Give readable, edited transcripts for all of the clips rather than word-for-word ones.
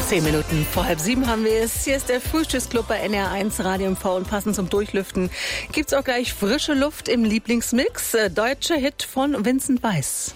10 Minuten vor 6:30 haben wir es. Hier ist der Frühstücksclub bei NR1 Radio MV und passend zum Durchlüften gibt's auch gleich frische Luft im Lieblingsmix. Deutscher Hit von Vincent Weiss.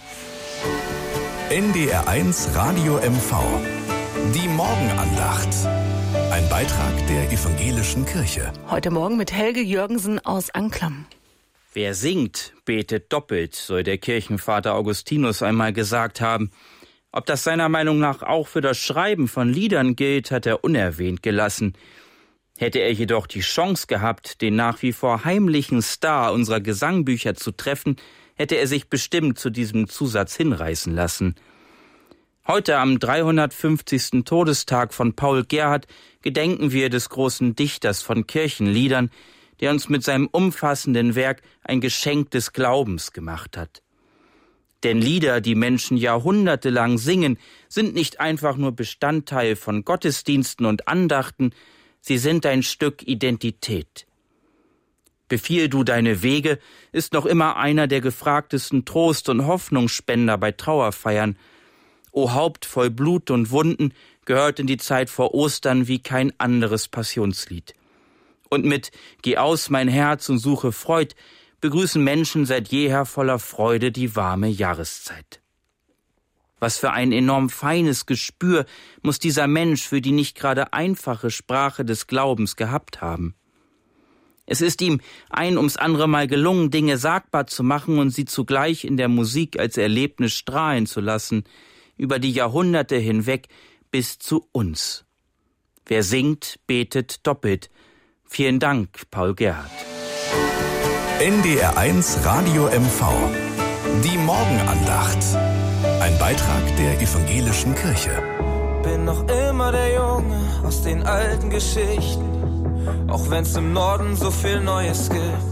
NDR1 Radio MV. Die Morgenandacht. Ein Beitrag der Evangelischen Kirche. Heute Morgen mit Helge Jürgensen aus Anklam. Wer singt, betet doppelt, soll der Kirchenvater Augustinus einmal gesagt haben. Ob das seiner Meinung nach auch für das Schreiben von Liedern gilt, hat er unerwähnt gelassen. Hätte er jedoch die Chance gehabt, den nach wie vor heimlichen Star unserer Gesangbücher zu treffen, hätte er sich bestimmt zu diesem Zusatz hinreißen lassen. Heute am 350. Todestag von Paul Gerhardt gedenken wir des großen Dichters von Kirchenliedern, der uns mit seinem umfassenden Werk ein Geschenk des Glaubens gemacht hat. Denn Lieder, die Menschen jahrhundertelang singen, sind nicht einfach nur Bestandteil von Gottesdiensten und Andachten, sie sind ein Stück Identität. Befiehl du deine Wege ist noch immer einer der gefragtesten Trost- und Hoffnungsspender bei Trauerfeiern. O Haupt voll Blut und Wunden gehört in die Zeit vor Ostern wie kein anderes Passionslied. Und mit Geh aus mein Herz und suche Freud begrüßen Menschen seit jeher voller Freude die warme Jahreszeit. Was für ein enorm feines Gespür muss dieser Mensch für die nicht gerade einfache Sprache des Glaubens gehabt haben. Es ist ihm ein ums andere Mal gelungen, Dinge sagbar zu machen und sie zugleich in der Musik als Erlebnis strahlen zu lassen, über die Jahrhunderte hinweg bis zu uns. Wer singt, betet doppelt. Vielen Dank, Paul Gerhardt. NDR1 Radio MV. Die Morgenandacht. Ein Beitrag der Evangelischen Kirche. Bin noch immer der Junge aus den alten Geschichten, auch wenn's im Norden so viel Neues gibt.